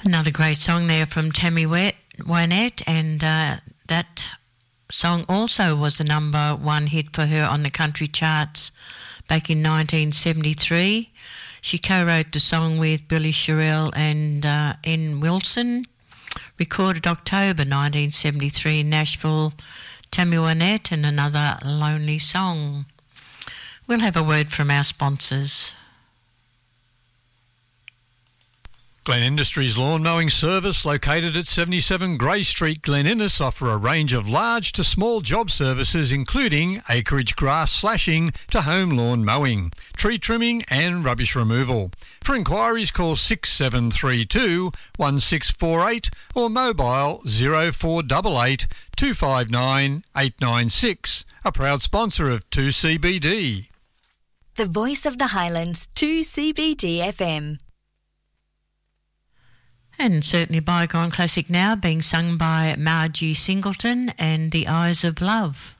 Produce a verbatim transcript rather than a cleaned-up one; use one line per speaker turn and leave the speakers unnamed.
Another great song there from Tammy Wynette, and uh, that song also was the number one hit for her on the country charts back in nineteen seventy-three. She co-wrote the song with Billy Sherrill and uh, N. Wilson, recorded October nineteen seventy-three in Nashville. Tammy Wynette and Another Lonely Song. We'll have a word from our sponsors.
Glen Industries Lawn Mowing Service, located at seventy-seven Grey Street, Glen Innes, offer a range of large to small job services including acreage grass slashing to home lawn mowing, tree trimming and rubbish removal. For inquiries, call six seven three two, one six four eight or mobile zero four eight eight, two five nine, eight nine six. A proud sponsor of two C B D.
The Voice of the Highlands, two C B D F M.
And certainly Bygone Classic now, being sung by Margie Singleton and The Eyes of Love.